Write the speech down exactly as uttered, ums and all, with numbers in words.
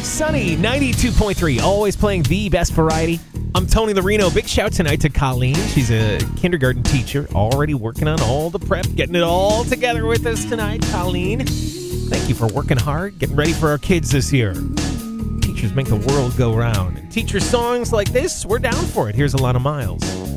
Sunny, ninety-two point three, always playing the best variety. I'm Tony Larino. Big shout tonight to Colleen. She's a kindergarten teacher, already working on all the prep, getting it all together with us tonight. Colleen, thank you for working hard, getting ready for our kids this year. Teachers make the world go round. And teacher songs like this, we're down for it. Here's a lot of Miles.